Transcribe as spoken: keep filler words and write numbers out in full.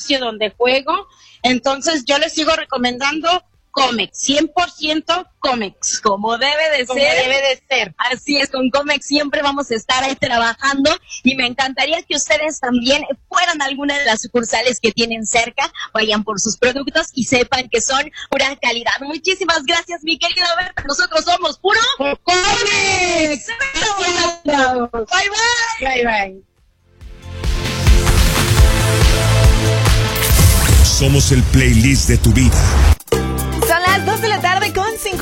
gimnasio donde juego. Entonces yo les sigo recomendando Comex, cien por ciento Comex. Como debe de Como ser. debe de ser. Así es, con Comex siempre vamos a estar ahí trabajando y me encantaría que ustedes también fueran a alguna de las sucursales que tienen cerca, vayan por sus productos y sepan que son pura calidad. Muchísimas gracias, mi querida Berta. Nosotros somos puro Comex. Bye, bye. Bye, bye. Somos el playlist de tu vida. Son las dos de la tarde con cinco.